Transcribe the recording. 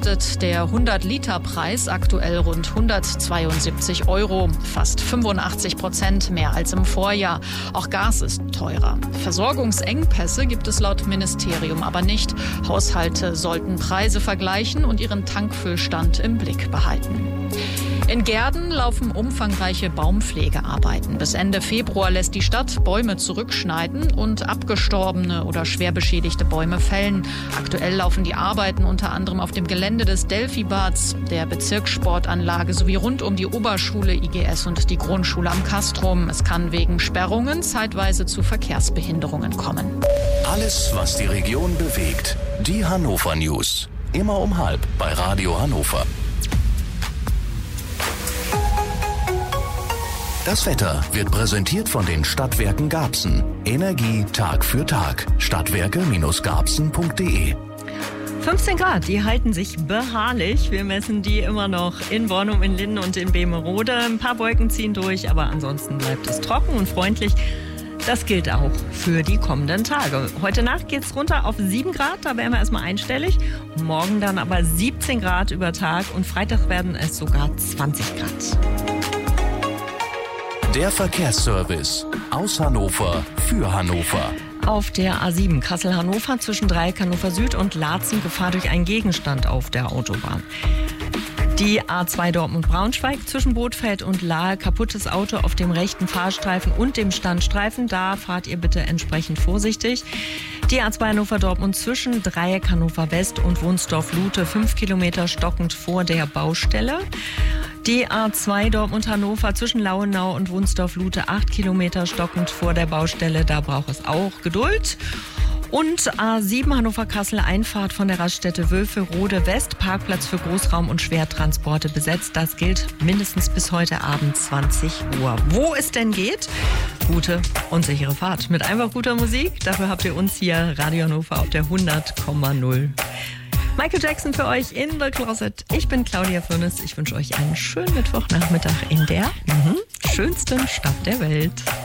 kostet der 100-Liter-Preis aktuell rund 172 €, fast 85% mehr als im Vorjahr. Auch Gas ist teurer. Versorgungsengpässe gibt es laut Ministerium aber nicht. Haushalte sollten Preise vergleichen und ihren Tankfüllstand im Blick behalten. In Gehrden laufen umfangreiche Baumpflegearbeiten. Bis Ende Februar lässt die Stadt Bäume zurückschneiden und abgestorbene oder schwer beschädigte Bäume fällen. Aktuell laufen die Arbeiten unter anderem auf dem Gelände des Delphi-Bads, der Bezirkssportanlage sowie rund um die Oberschule IGS und die Grundschule am Castrum. Es kann wegen Sperrungen zeitweise zu Verkehrsbehinderungen kommen. Alles, was die Region bewegt. Die Hannover News. Immer um 12:30 bei Radio Hannover. Das Wetter wird präsentiert von den Stadtwerken Garbsen. Energie Tag für Tag. Stadtwerke-garbsen.de. 15 Grad, die halten sich beharrlich. Wir messen die immer noch in Bornum, in Linden und in Bemerode. Ein paar Wolken ziehen durch, aber ansonsten bleibt es trocken und freundlich. Das gilt auch für die kommenden Tage. Heute Nacht geht es runter auf 7 Grad, da wären wir erstmal einstellig. Morgen dann aber 17 Grad über Tag und Freitag werden es sogar 20 Grad. Der Verkehrsservice aus Hannover für Hannover. Auf der A7 Kassel-Hannover zwischen Dreieck Hannover Süd und Laatzen Gefahr durch einen Gegenstand auf der Autobahn. Die A2 Dortmund-Braunschweig zwischen Bothfeld und Lahe, kaputtes Auto auf dem rechten Fahrstreifen und dem Standstreifen. Da fahrt ihr bitte entsprechend vorsichtig. Die A2 Hannover-Dortmund zwischen Dreieck Hannover West und Wunsdorf-Lute 5 Kilometer stockend vor der Baustelle. Die A2 Dortmund-Hannover zwischen Lauenau und Wunsdorf-Lute 8 Kilometer stockend vor der Baustelle. Da braucht es auch Geduld. Und A7 Hannover-Kassel Einfahrt von der Raststätte Wülferode West, Parkplatz für Großraum- und Schwertransporte besetzt. Das gilt mindestens bis heute Abend 20 Uhr. Wo es denn geht, gute und sichere Fahrt mit einfach guter Musik. Dafür habt ihr uns hier Radio Hannover auf der 100,0. Michael Jackson für euch in The Closet. Ich bin Claudia Fürnes. Ich wünsche euch einen schönen Mittwochnachmittag in der schönsten Stadt der Welt.